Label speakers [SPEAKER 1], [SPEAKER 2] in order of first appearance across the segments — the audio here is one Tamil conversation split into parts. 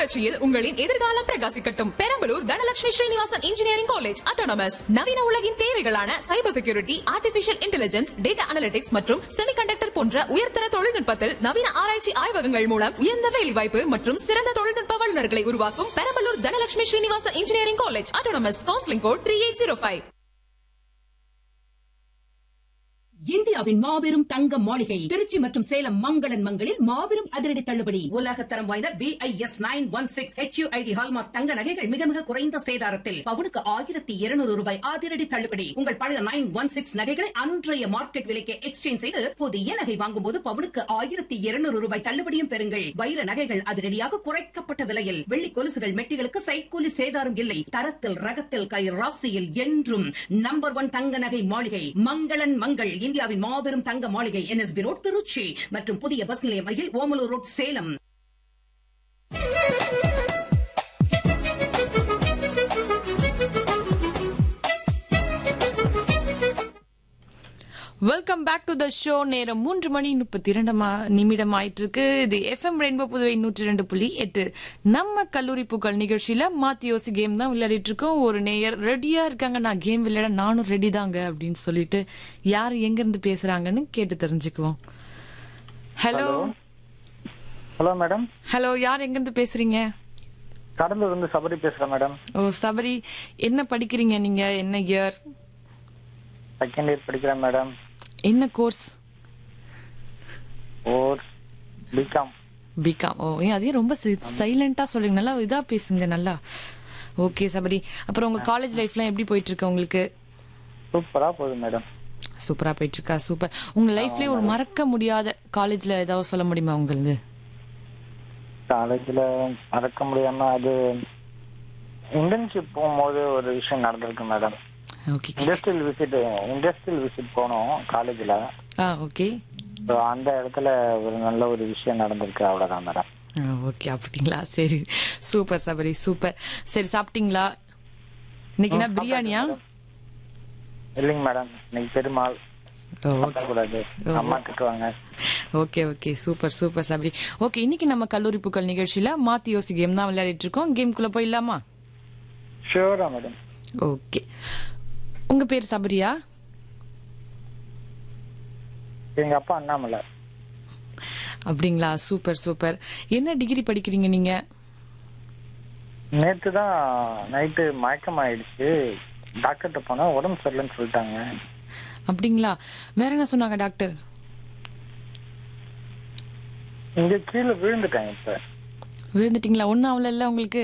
[SPEAKER 1] புரட்சியில் உங்களின் எதிர்காலம் பிரகாசிக்கட்டும். Perambalur Dhanalakshmi Srinivasan engineering college autonomous. நவீன உலகின் தேவைகளான cyber security, artificial intelligence, data analytics மற்றும் செமிகண்டக்டர் போன்ற உயர்தர தொழில்நுட்பத்தில் நவீன ஆராய்ச்சி ஆய்வகங்கள் மூலம் உயர்ந்த வேலைவாய்ப்பு மற்றும் சிறந்த தொழில்நுட்ப வல்லுநர்களை உருவாக்கும் Perambalur Dhanalakshmi Srinivasan engineering college autonomous. Counselling code 3805.
[SPEAKER 2] இந்தியாவின் மாபெரும் தங்க மாளிகை திருச்சி மற்றும் சேலம் மங்களன் மங்களில் மாபெரும் அதிரடி தள்ளுபடி. உலகத்தரம் வாய்ந்த BIS 916 HUID ஹால்மார்க் தங்க நகைகள் மிக மிக குறைந்த சேதாரத்தில் பவுனுக்கு 1200 ரூபாய் அதிரடி தள்ளுபடி. உங்கள் பழைய 916 நகைகளை அன்றைய மார்க்கெட் விலைக்கு எக்ஸ்சேஞ்ச் செய்து புதிய நகை வாங்கும் போது பவுனுக்கு 1200 ரூபாய் தள்ளுபடியும் பெறுங்கள். வைர நகைகள் அதிரடியாக குறைக்கப்பட்ட விலையில், வெள்ளி கொலுசுகள் மெட்டிகளுக்கு சைக்கூலி சேதாரம் இல்லை. தரத்தில் ரகத்தில் கை ராசியில் என்றும் நம்பர் 1 தங்க நகை மாளிகை மங்களன் மங்கள். இந்தியாவின் மாபெரும் தங்க மாளிகை NSB ரோட் திருச்சி மற்றும் புதிய பஸ் நிலையம் அருகில் Omalur road Salem.
[SPEAKER 3] Welcome back to the show. நேரம் 3:32 ஆயிட்டு இருக்கு. இது FM ரெயின்போ புதுவை 102.8. நம்ம கல்லூரி பூக்கள் நிகழ்ச்சியில மாத்தியோசி கேம் தான் விளையாடிட்டு இருக்கோம். ஒரு நேயர் ரெடியா இருக்காங்க, நான் கேம் விளையாட நானும் ரெடி தாங்க அப்படின்னு சொல்லிட்டு யார் எங்க இருந்து பேசுறாங்கன்னு கேட்டு தெரிஞ்சுக்குவோம். Hello
[SPEAKER 4] hello madam.
[SPEAKER 3] ஹலோ, யார் எங்க இருந்து பேசுறீங்க?
[SPEAKER 4] கடலூர் இருந்து சபரி பேசுறேன் மேடம்.
[SPEAKER 3] ஓ சபரி, என்ன படிக்கிறீங்க நீங்க? என்ன இயர்?
[SPEAKER 4] செகண்ட் இயர் படிக்கிறேன் மேடம்.
[SPEAKER 3] என்ன கோர்ஸ்?
[SPEAKER 4] பிகாம்.
[SPEAKER 3] பிகாம். ஓ அதே ரொம்ப சைலண்டா சொல்லுங்க, நல்லா இதா பேசுங்க நல்லா. ஓகே சபரி, அப்புறம் உங்க காலேஜ் லைஃப்லாம் எப்படி போயிட்டு இருக்கு உங்களுக்கு?
[SPEAKER 4] சூப்பரா போகுது மேடம்.
[SPEAKER 3] சூப்பரா போயிட்டு இருக்கா? சூப்பர். உங்க லைஃப்லயே ஒரு மறக்க முடியாத காலேஜ்ல ஏதாவது சொல்ல முடியுமா உங்களுக்கு?
[SPEAKER 4] காலேஜ்ல மறக்க முடியாம அது இன்டர்ன்ஷிப் போகும்போது ஒரு விஷயம் நடந்திருக்கு மேடம்.
[SPEAKER 3] ஓகே.
[SPEAKER 4] இண்டஸ்ட்ரியல் விசிட் போனோம் காலேஜ்ல.
[SPEAKER 3] ஓகே.
[SPEAKER 4] அந்த இடத்துல ஒரு நல்ல ஒரு விஷயம் நடந்திருக்கு, அவ்வளவுதான் மேடம்.
[SPEAKER 3] ஓகே அப்படிங்களா? சரி சூப்பர் சபரி, சூப்பர். சரி சாப்பிட்டீங்களா? இன்னைக்கு என்ன பிரியாணியா?
[SPEAKER 4] இல்லைங்க மேடம், இன்னைக்கு பெருமாள் கூடாது, அம்மா திட்டுவாங்க.
[SPEAKER 3] Okay okay super super Sabari. Okay, இன்னைக்கு நம்ம கல்லூரி பூக்கள் நிகழ்ச்சியில மாத்தி யோசி கேம் தான் விளையாடிட்டு இருக்கோம். கேம்குள்ள போயிடலாமா?
[SPEAKER 4] ஷூரா மேடம்.
[SPEAKER 3] ஓகே, உங்க பேர் சபரியா?
[SPEAKER 4] எங்க அப்பா அண்ணாமலை.
[SPEAKER 3] அப்படிங்களா? Super super. என்ன டிகிரி படிக்கிறீங்க நீங்க?
[SPEAKER 4] நேற்று தான் நைட்டு மயக்கம் ஆயிடுச்சு, டாக்டர்கிட்ட போனா உடம்பு சரியில்லைன்னு சொல்லிட்டாங்க.
[SPEAKER 3] அப்படிங்களா? வேற என்ன சொன்னாங்க டாக்டர்?
[SPEAKER 4] இங்க கீழே விழுந்துட்டாங்க. இப்ப
[SPEAKER 3] விழுந்துட்டீங்களா? ஒன்னும் ஆகல உங்களுக்கு?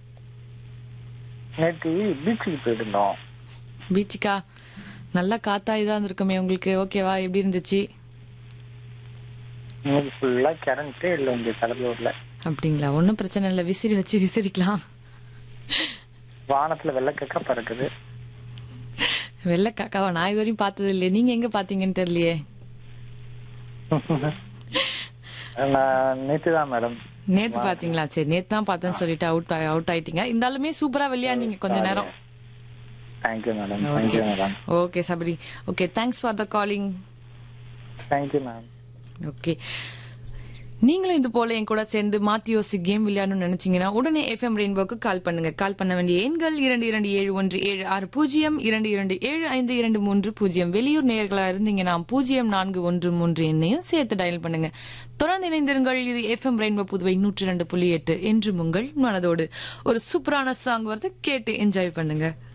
[SPEAKER 4] நேற்று பீச்சுக்கு போயிருந்தோம்.
[SPEAKER 3] பீச்சுக்கா? நல்லா காத்தா இதா இருந்திருக்குமே உங்களுக்கு. ஓகேவா, எப்படி இருந்துச்சு?
[SPEAKER 4] இன்னைக்கு ஃபுல்லா கரண்டே இல்லை இங்க கடலூர்ல.
[SPEAKER 3] அப்படிங்களா? ஒன்னும் பிரச்சனை இல்லை, விசிறி வச்சு விசிறிக்கலாம்.
[SPEAKER 4] வானத்துல வெள்ளக்காக்கா பறக்குது.
[SPEAKER 3] வெள்ளக்காக்காவா? நான் இது வரையும் பார்த்தது இல்லையே, நீங்க எங்க பாத்தீங்கன்னு தெரியலையே.
[SPEAKER 4] நேற்று தான் மேடம்.
[SPEAKER 3] நேத்து பாத்தீங்களா? சரி, நேத்து தான் பார்த்தேன்னு சொல்லிட்டு அவுட் ஆயிட்டீங்க. இருந்தாலுமே சூப்பரா விளையாடுனீங்க கொஞ்ச நேரம்.
[SPEAKER 4] Thank you madam. Thank you madam.
[SPEAKER 3] Okay Sabari. Okay, thanks for the calling.
[SPEAKER 4] Thank you ma'am. Okay,
[SPEAKER 3] நீங்களும் இது போல என் கூட சேர்ந்து மாத்தி யோசி கேம் விளையாடணும்னு நினைச்சீங்கன்னா உடனே FM ரெயின்போக்கு கால் பண்ணுங்க. கால் பண்ண வேண்டிய எண்கள் 227176 22275223. வெளியூர் நேயர்களா இருந்தீங்கன்னா 0413 எண்ணையும் சேர்த்து டயல் பண்ணுங்க. தொடர்ந்து இணைந்திருங்கள். இது FM ரெயின்போ புதுவை 102.8 என்று உங்கள் மனதோடு. ஒரு சூப்பரான சாங் வருது, கேட்டு என்ஜாய் பண்ணுங்க.